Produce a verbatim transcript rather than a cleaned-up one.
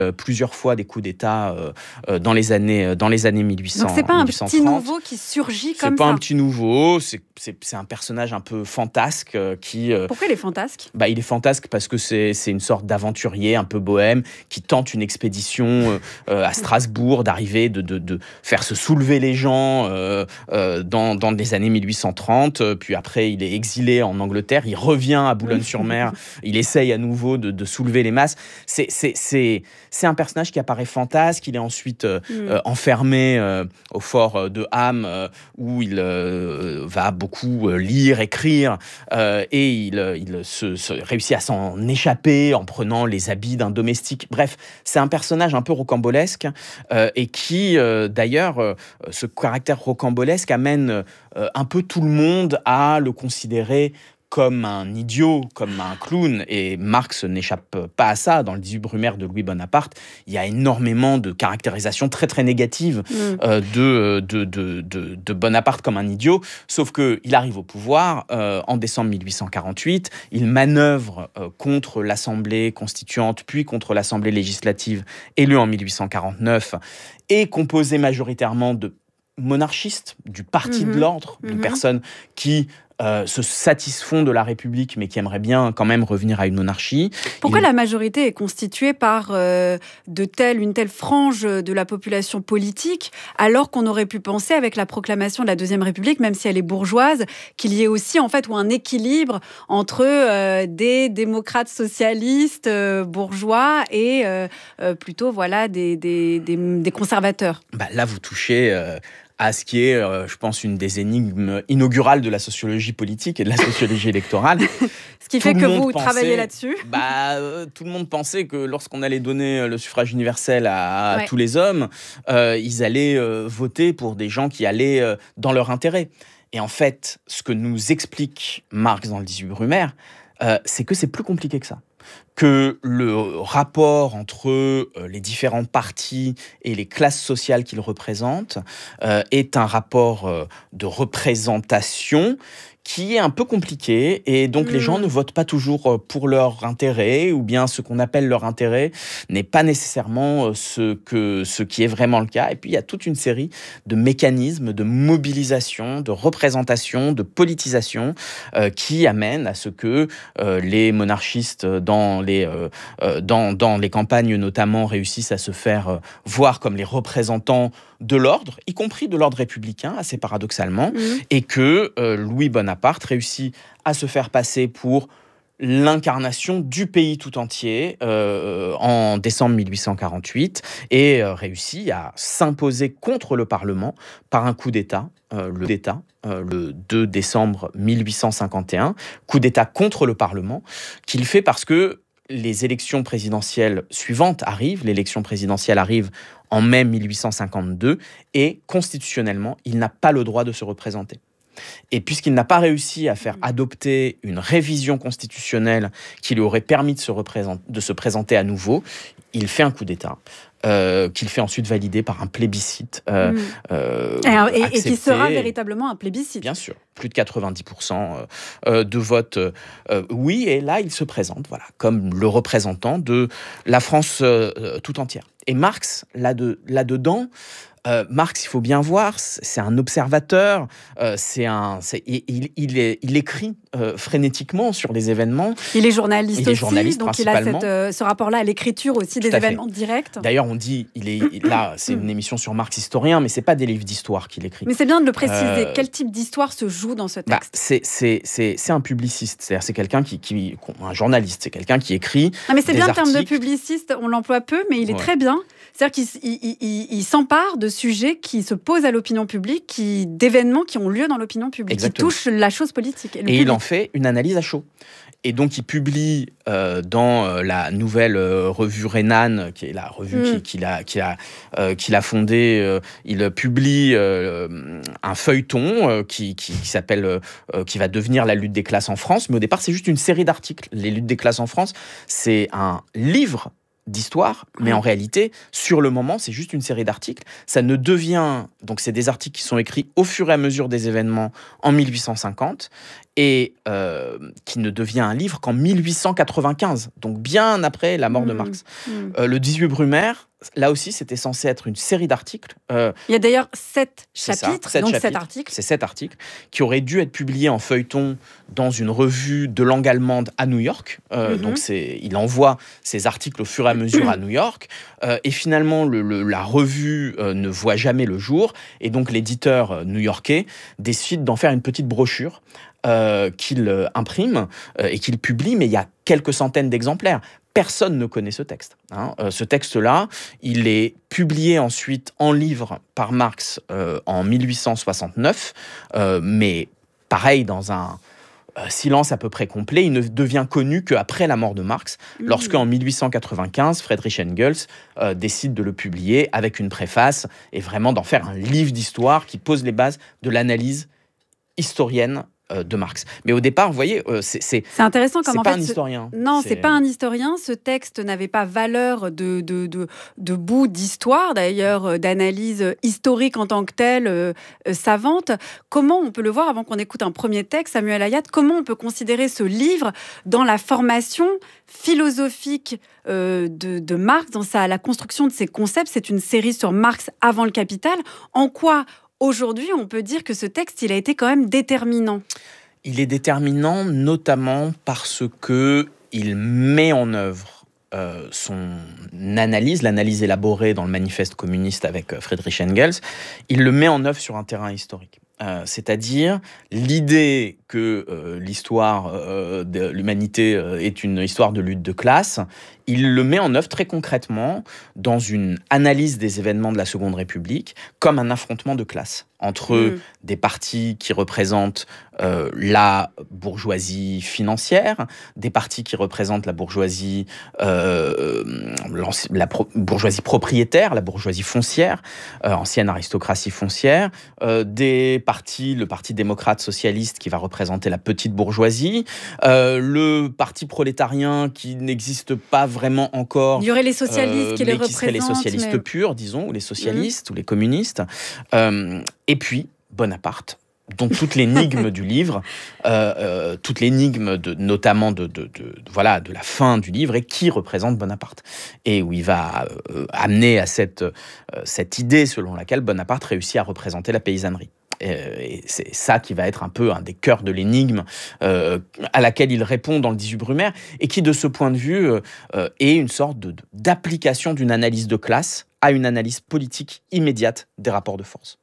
euh, plusieurs fois des coups d'État euh, euh, dans les années dans les années mille huit cents. Donc c'est pas un mille huit cent trente. petit nouveau qui surgit comme ça. C'est pas un petit nouveau, c'est, c'est, c'est un personnage un peu fantasque euh, qui. Euh, Pourquoi il est fantasque ? Bah, il est fantasque parce que c'est, c'est une sorte d'aventurier un peu bohème qui tente une expédition euh, euh, à Strasbourg, d'arriver, de, de, de faire se soulever les gens euh, euh, dans, dans les années mille huit cent trente. Puis après, il est exilé en Angleterre, il revient à Boulogne-sur-Mer, il essaye à nouveau de, de soulever les masses. C'est, c'est, c'est, c'est un personnage qui apparaît fantasque. Il est ensuite euh, mm. euh, enfermé euh, au fort de Ham, euh, où il euh, va beaucoup euh, lire, écrire, euh, et il, il se, se réussit à s'en échapper en prenant les habits d'un domestique. Bref, c'est un personnage un peu rocambolesque, euh, et qui, euh, d'ailleurs, euh, ce caractère rocambolesque amène euh, un peu tout le monde à le considérer comme un idiot, comme un clown. Et Marx n'échappe pas à ça. Dans le dix-huit Brumaire de Louis Bonaparte, il y a énormément de caractérisations très très négatives mmh. euh, de, de, de, de, de Bonaparte comme un idiot. Sauf qu'il arrive au pouvoir euh, en décembre mille huit cent quarante-huit. Il manœuvre euh, contre l'Assemblée constituante, puis contre l'Assemblée législative élue en mille huit cent quarante-neuf, et composée majoritairement de monarchistes, du Parti mmh. de l'Ordre, mmh. de personnes qui Euh, se satisfont de la République, mais qui aimeraient bien quand même revenir à une monarchie. Pourquoi Il... la majorité est constituée par euh, de telle, une telle frange de la population politique, alors qu'on aurait pu penser, avec la proclamation de la Deuxième République, même si elle est bourgeoise, qu'il y ait aussi en fait ou un équilibre entre euh, des démocrates socialistes euh, bourgeois et euh, euh, plutôt voilà, des, des, des, des conservateurs. Bah, là, vous touchez... Euh... à ce qui est, euh, je pense, une des énigmes inaugurales de la sociologie politique et de la sociologie électorale. Ce qui fait que vous pensait, travaillez là-dessus. Bah, euh, tout le monde pensait que lorsqu'on allait donner le suffrage universel à, à ouais. tous les hommes, euh, ils allaient euh, voter pour des gens qui allaient euh, dans leur intérêt. Et en fait, ce que nous explique Marx dans le dix-huit Brumaire, euh, c'est que c'est plus compliqué que ça. Que le rapport entre euh, les différents partis et les classes sociales qu'ils représentent euh, est un rapport euh, de représentation qui est un peu compliqué, et donc mmh. les gens ne votent pas toujours pour leur intérêt, ou bien ce qu'on appelle leur intérêt n'est pas nécessairement ce, que, ce qui est vraiment le cas. Et puis il y a toute une série de mécanismes de mobilisation, de représentation, de politisation euh, qui amènent à ce que euh, les monarchistes dans les, euh, dans, dans les campagnes notamment réussissent à se faire euh, voir comme les représentants de l'ordre, y compris de l'ordre républicain, assez paradoxalement, mmh. et que euh, Louis Bonaparte réussit à se faire passer pour l'incarnation du pays tout entier euh, en décembre mille huit cent quarante-huit, et euh, réussit à s'imposer contre le Parlement par un coup d'État, euh, le d'État, euh, le deux décembre mille huit cent cinquante et un, coup d'État contre le Parlement, qu'il fait parce que les élections présidentielles suivantes arrivent, l'élection présidentielle arrive en mai mille huit cent cinquante-deux, et constitutionnellement, il n'a pas le droit de se représenter. Et puisqu'il n'a pas réussi à faire adopter une révision constitutionnelle qui lui aurait permis de se, représenter, de se présenter à nouveau, il fait un coup d'État. Euh, qu'il fait ensuite valider par un plébiscite. Euh, mmh. euh, Alors, et, et qui sera véritablement un plébiscite. Bien sûr, plus de quatre-vingt-dix pour cent euh, de vote euh, oui, et là, il se présente voilà, comme le représentant de la France euh, tout entière. Et Marx, là de, là-dedans, Euh, Marx, il faut bien voir, c'est un observateur, euh, c'est un, c'est, il, il, est, il écrit euh, frénétiquement sur les événements. Il est journaliste il est aussi, journaliste donc il a cette, euh, ce rapport-là à l'écriture aussi des événements fait. directs. D'ailleurs, on dit, il est, là, c'est une émission sur Marx historien, mais c'est pas des livres d'histoire qu'il écrit. Mais c'est bien de le préciser. Euh, Quel type d'histoire se joue dans ce texte ? bah, c'est, c'est, c'est, c'est un publiciste, c'est-à-dire c'est quelqu'un qui, qui, un journaliste, c'est quelqu'un qui écrit. Non, mais c'est des bien articles. Le terme de publiciste, on l'emploie peu, mais il est ouais. très bien. C'est-à-dire qu'il il, il, il, il s'empare de sujets qui se posent à l'opinion publique, qui, d'événements qui ont lieu dans l'opinion publique, Exactement. qui touchent la chose politique. Et, et il en fait une analyse à chaud. Et donc, il publie euh, dans euh, la nouvelle euh, revue Renan, qui est la revue mmh. qui, qu'il a, qu'il a, euh, qu'il a fondée, euh, il publie euh, un feuilleton euh, qui, qui, qui s'appelle, euh, qui va devenir La lutte des classes en France. Mais au départ, c'est juste une série d'articles. Les luttes des classes en France, c'est un livre d'histoire, mais en réalité, sur le moment, c'est juste une série d'articles. Ça ne devient... Donc, c'est des articles qui sont écrits au fur et à mesure des événements en mille huit cent cinquante, et euh, qui ne devient un livre qu'en mille huit cent quatre-vingt-quinze, donc bien après la mort mmh. de Marx. Mmh. Euh, le dix-huit Brumaire, là aussi, c'était censé être une série d'articles. Euh, Il y a d'ailleurs sept chapitres, ça, sept donc chapitres, sept articles. C'est sept articles qui auraient dû être publiés en feuilleton dans une revue de langue allemande à New York. Euh, mm-hmm. Donc, c'est, il envoie ces articles au fur et à mesure à New York. Euh, et finalement, le, le, la revue euh, ne voit jamais le jour. Et donc, l'éditeur euh, new-yorkais décide d'en faire une petite brochure euh, qu'il euh, imprime euh, et qu'il publie. Mais il y a quelques centaines d'exemplaires. Personne ne connaît ce texte. Hein. Euh, ce texte-là, il est publié ensuite en livre par Marx euh, en mille huit cent soixante-neuf, euh, mais pareil, dans un euh, silence à peu près complet, il ne devient connu qu'après la mort de Marx, mmh. lorsque en mille huit cent quatre-vingt-quinze, Friedrich Engels euh, décide de le publier avec une préface et vraiment d'en faire un livre d'histoire qui pose les bases de l'analyse historienne de Marx. Mais au départ, vous voyez, c'est, c'est, c'est intéressant comme c'est en pas fait, un historien. Ce... Non, c'est... c'est pas un historien. Ce texte n'avait pas valeur de, de, de, de bout d'histoire, d'ailleurs, d'analyse historique en tant que telle, euh, savante. Comment on peut le voir, avant qu'on écoute un premier texte, Samuel Ayat, comment on peut considérer ce livre dans la formation philosophique euh, de, de Marx, dans sa, la construction de ses concepts? C'est une série sur Marx avant le Capital. En quoi aujourd'hui, on peut dire que ce texte, il a été quand même déterminant. Il est déterminant notamment parce qu'il met en œuvre euh, son analyse, l'analyse élaborée dans le manifeste communiste avec Friedrich Engels, il le met en œuvre sur un terrain historique. Euh, c'est-à-dire l'idée que euh, l'histoire euh, de l'humanité euh, est une histoire de lutte de classe, il le met en œuvre très concrètement dans une analyse des événements de la Seconde République comme un affrontement de classes entre mmh. des partis qui représentent euh, la bourgeoisie financière, des partis qui représentent la bourgeoisie, euh, la pro- bourgeoisie propriétaire, la bourgeoisie foncière, euh, ancienne aristocratie foncière, euh, des partis, le Parti démocrate socialiste qui va représenter la petite bourgeoisie, euh, le Parti prolétarien qui n'existe pas vraiment encore. Il y aurait les socialistes euh, qui les représentent. qui seraient les socialistes mais... purs, disons, ou les socialistes, mmh. ou les communistes. Euh, et puis, Bonaparte, dont toute l'énigme du livre, euh, euh, toute l'énigme de, notamment de, de, de, de, voilà, de la fin du livre, et qui représente Bonaparte. Et où il va euh, amener à cette, euh, cette idée selon laquelle Bonaparte réussit à représenter la paysannerie. Et c'est ça qui va être un peu un des cœurs de l'énigme euh, à laquelle il répond dans le dix-huit Brumaire, et qui, de ce point de vue, euh, est une sorte de, d'application d'une analyse de classe à une analyse politique immédiate des rapports de force.